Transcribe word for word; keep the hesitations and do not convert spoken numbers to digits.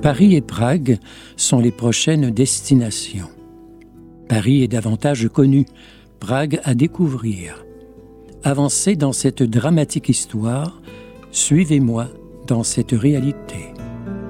Paris et Prague sont les prochaines destinations. Paris est davantage connu, Prague à découvrir. Avancez dans cette dramatique histoire, suivez-moi dans cette réalité.